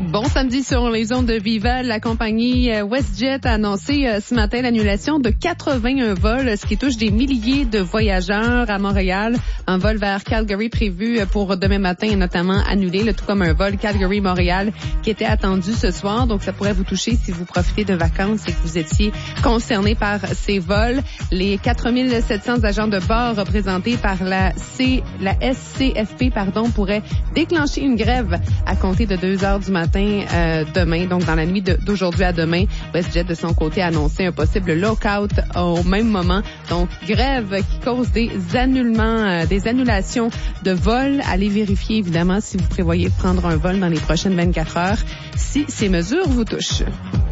Bon samedi sur les ondes de Viva. La compagnie WestJet a annoncé ce matin l'annulation de 81 vols, ce qui touche des milliers de voyageurs à Montréal. Un vol vers Calgary prévu pour demain matin est notamment annulé, tout comme un vol Calgary-Montréal qui était attendu ce soir. Donc, ça pourrait vous toucher si vous profitez de vacances et que vous étiez concerné par ces vols. Les 4700 agents de bord représentés par la SCFP, pourraient déclencher une grève à compter de 2 heures du matin demain, donc dans la nuit d'aujourd'hui à demain. WestJet, de son côté, a annoncé un possible lockout au même moment. Donc, grève qui cause des annulations de vols. Allez vérifier, évidemment, si vous prévoyez prendre un vol dans les prochaines 24 heures, si ces mesures vous touchent.